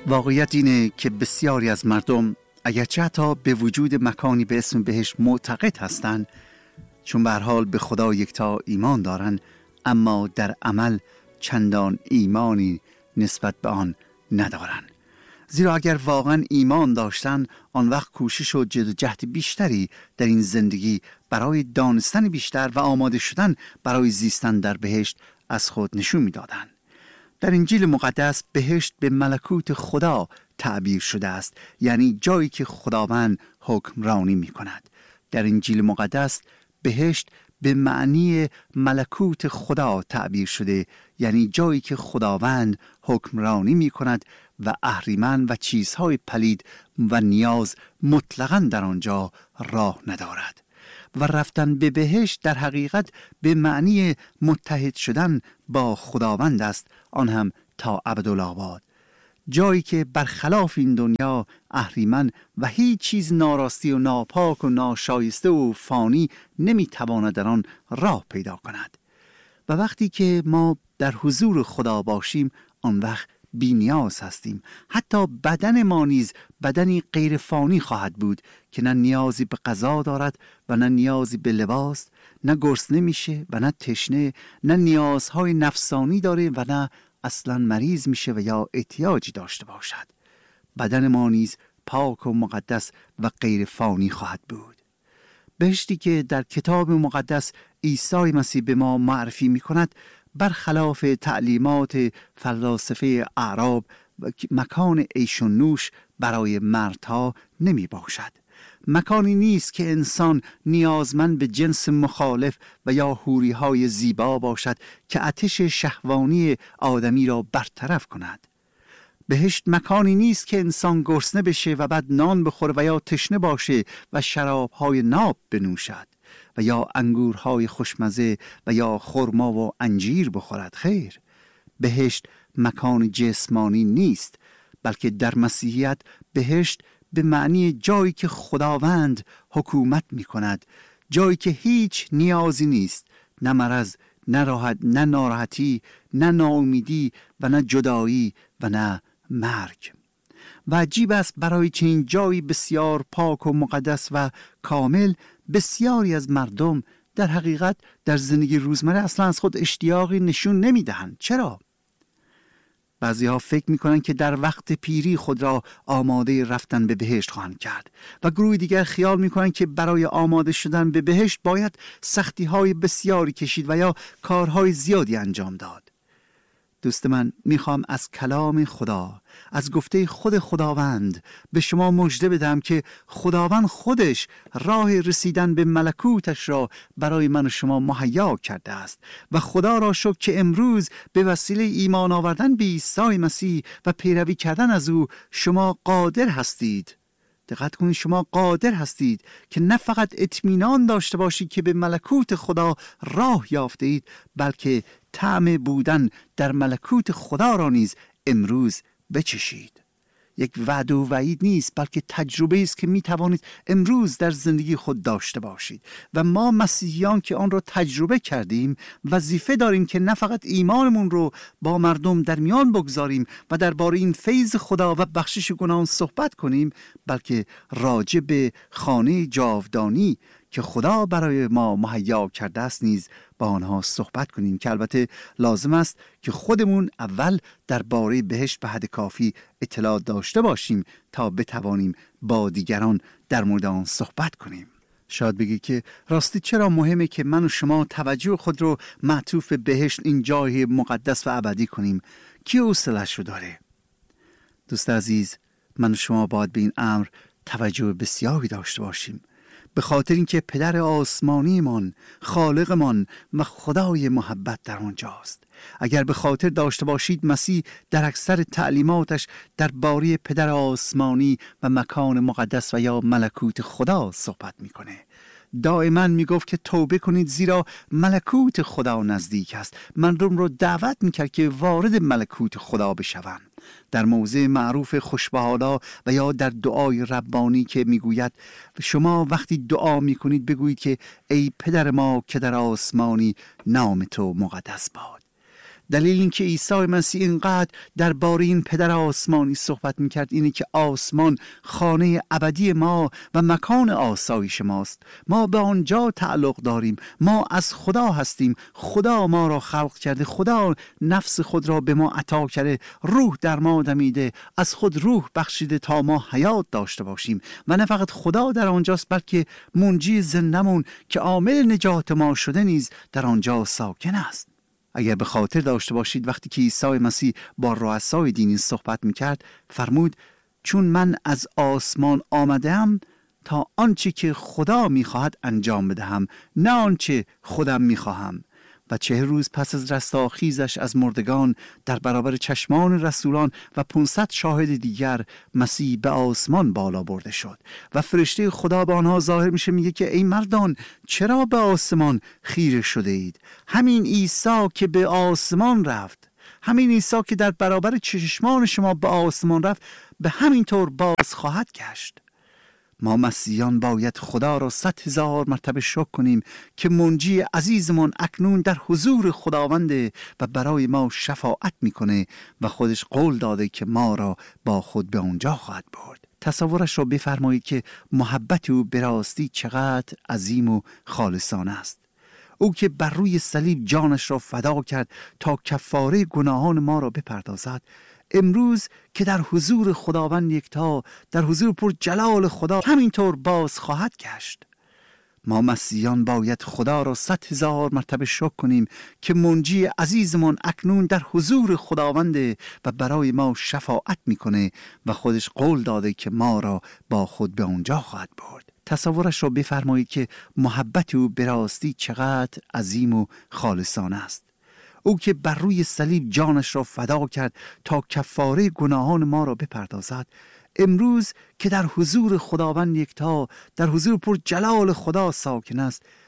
واقعیت اینه که بسیاری از مردم اگرچه حتی به وجود مکانی به اسم بهشت معتقد هستند، چون به هر حال به خدا یکتا ایمان دارن، اما در عمل چندان ایمانی نسبت به آن ندارن. زیرا اگر واقعا ایمان داشتن، آن وقت کوشش و جد و جهد بیشتری در این زندگی برای دانستن بیشتر و آماده شدن برای زیستن در بهشت از خود نشون میدادن. در انجیل مقدس بهشت به ملکوت خدا تعبیر شده است، یعنی جایی که خداوند حکمرانی می کند. در انجیل مقدس بهشت به معنی ملکوت خدا تعبیر شده، یعنی جایی که خداوند حکمرانی می کند و اهریمن و چیزهای پلید و نیاز مطلقاً در آنجا راه ندارد. و رفتن به بهشت در حقیقت به معنی متحد شدن با خداوند است، آن هم تا ابدالآباد. جایی که برخلاف این دنیا اهریمن و هیچ چیز ناراستی و ناپاک و ناشایسته و فانی نمیتواند در آن راه پیدا کند. و وقتی که ما در حضور خدا باشیم، آن وقت بی نیاز هستیم. حتی بدن ما نیز بدنی غیر فانی خواهد بود که نه نیازی به غذا دارد و نه نیازی به لباس، نه گرسنه میشه و نه تشنه، نه نیازهای نفسانی داره و نه اصلا مریض میشه و یا احتیاجی داشته باشد. بدن ما نیز پاک و مقدس و غیر فانی خواهد بود. بهشتی که در کتاب مقدس عیسی مسیح به ما معرفی میکند، برخلاف تعلیمات فلاسفه اعراب و مکان عیش و نوش برای مردها نمی باشد. مکانی نیست که انسان نیازمند به جنس مخالف و یا حوری‌های زیبا باشد که آتش شهوانی آدمی را برطرف کند. بهشت مکانی نیست که انسان گرسنه بشه و بعد نان بخوره و یا تشنه باشه و شرابهای ناب بنوشد و یا انگورهای خوشمزه و یا خرما و انجیر بخورد. خیر، بهشت مکان جسمانی نیست، بلکه در مسیحیت بهشت به معنی جایی که خداوند حکومت می کند، جایی که هیچ نیازی نیست، نه مرض، نه راحت، نه ناراحتی، نه ناامیدی و نه جدایی و نه مرگ. و عجیب است برای چنین جایی بسیار پاک و مقدس و کامل بسیاری از مردم در حقیقت در زندگی روزمره اصلا از خود اشتیاقی نشون نمیدهند. چرا؟ بعضی ها فکر میکنن که در وقت پیری خود را آماده رفتن به بهشت خواهند کرد و گروه دیگر خیال میکنن که برای آماده شدن به بهشت باید سختی های بسیاری کشید و یا کارهای زیادی انجام داد. دوست من، میخوام از کلام خدا، از گفته خود خداوند به شما مژده بدم که خداوند خودش راه رسیدن به ملکوتش را برای من و شما مهیا کرده است و خدا را شکر که امروز به وسیله ایمان آوردن به عیسی مسیح و پیروی کردن از او شما قادر هستید. دقت کنید، شما قادر هستید که نه فقط اطمینان داشته باشید که به ملکوت خدا راه یافته اید، بلکه طعم بودن در ملکوت خدا را نیز امروز بچشید. یک وعده و وعید نیست، بلکه تجربه است که می توانید امروز در زندگی خود داشته باشید. و ما مسیحیان که آن را تجربه کردیم وظیفه داریم که نه فقط ایمانمون رو با مردم در میان بگذاریم و درباره این فیض خدا و بخشش گناهان صحبت کنیم، بلکه راجع به خانه جاودانی که خدا برای ما مهیا کرده است نیز با آنها صحبت کنیم، که البته لازم است که خودمون اول درباره بهشت به حد کافی اطلاع داشته باشیم تا بتوانیم با دیگران در مورد آن صحبت کنیم. شاید بگی که راستی چرا مهمه که من و شما توجه خود رو معطوف بهشت، این جای مقدس و ابدی کنیم؟ کی حوصله‌اش رو داره؟ دوست عزیز، من و شما باید به این امر توجه بسیاری داشته باشیم، به خاطر اینکه پدر آسمانیمان، خالقمان و خدای محبت در آنجاست. اگر به خاطر داشته باشید، مسیح در اکثر تعلیماتش درباره پدر آسمانی و مکان مقدس و یا ملکوت خدا صحبت میکنه. دائما میگفت که توبه کنید زیرا ملکوت خدا نزدیک است. مردم رو دعوت میکرد که وارد ملکوت خدا بشوند. در موضع معروف خوشبحالا و یا در دعای ربانی که میگوید شما وقتی دعا میکنید بگویید که ای پدر ما که در آسمانی، نام تو مقدس باد. دلیل این که عیسی مسیح اینقدر درباره این پدر آسمانی صحبت میکرد اینه که آسمان خانه ابدی ما و مکان آسایش ماست. ما به آنجا تعلق داریم. ما از خدا هستیم. خدا ما را خلق کرده. خدا نفس خود را به ما عطا کرده. روح در ما دمیده. از خود روح بخشیده تا ما حیات داشته باشیم. و نه فقط خدا در آنجاست، بلکه منجی زندمون که عامل نجات ما شده نیز در آنجا ساکن است. اگر به خاطر داشته باشید وقتی که عیسی مسیح با رؤسای دینی صحبت میکرد فرمود چون من از آسمان آمدم تا آنچه که خدا میخواهد انجام بدهم، نه آنچه خودم میخواهم. و 40 روز پس از رستاخیزش از مردگان در برابر چشمان رسولان و 500 شاهد دیگر مسیح به آسمان بالا برده شد و فرشته خدا به آنها ظاهر میشه، میگه که ای مردان چرا به آسمان خیره شده اید؟ همین عیسی که به آسمان رفت، همین عیسی که در برابر چشمان شما به آسمان رفت، به همین طور باز خواهد گشت. ما مسیحیان باید خدا را 100,000 مرتبه شکر کنیم که منجی عزیزمان اکنون در حضور خداونده و برای ما شفاعت میکنه و خودش قول داده که ما را با خود به اونجا خواهد برد. تصورش را بفرمایید که محبت او به راستی چقدر عظیم و خالصانه است. او که بر روی صلیب جانش را فدا کرد تا کفاره گناهان ما را بپردازد، امروز که در حضور خداوند یکتا، در حضور پر جلال خدا همینطور باز خواهد گشت. ما مسیحیان باید خدا را 100,000 مرتبه شکر کنیم که منجی عزیزمان اکنون در حضور خداونده و برای ما شفاعت میکنه و خودش قول داده که ما را با خود به اونجا خواهد برد. تصورش را بفرمایید که محبت او به راستی چقدر عظیم و خالصانه است. او که بر روی صلیب جانش را فدا کرد تا کفاره گناهان ما را بپردازد، امروز که در حضور خداوند یکتا، در حضور پر جلال خدا ساکن است،